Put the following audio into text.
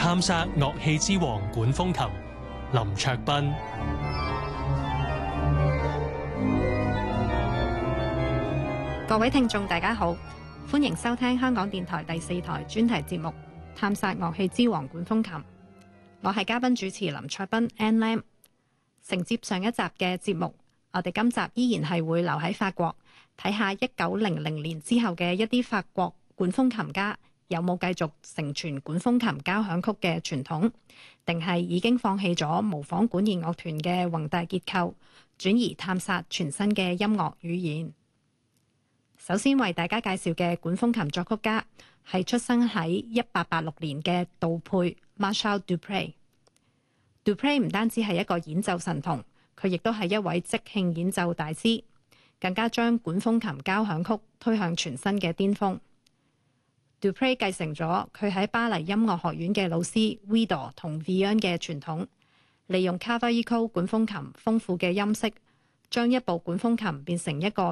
探索樂器之王管風琴，林卓斌。 各位聽眾大家好，歡迎收聽香港電台第4台專題節目《探索樂器之王管風琴》。我係嘉賓主持林卓斌 Ann Lam。承接上一集嘅節目，我哋今集依然係會留喺法國，睇下1900年之後嘅一啲法國管風琴家有冇繼續承傳管風琴交響曲嘅傳統，定係已經放棄咗模仿管弦樂團嘅宏大結構，轉而探索全新嘅音樂語言。首先為大家介紹嘅管風琴作曲家係出生喺1886年嘅杜佩 Marshall Dupré。Dupré 唔單止係一個演奏神童，佢亦都係一位即興演奏大師，更加將管風琴交響曲推向全新嘅巔峰。Dupré 繼承咗佢喺巴黎音樂學院嘅老師 Widor 同 Vian 嘅傳統，利用 Cavaillé 管風琴豐富嘅音色，將一部管風琴變成一個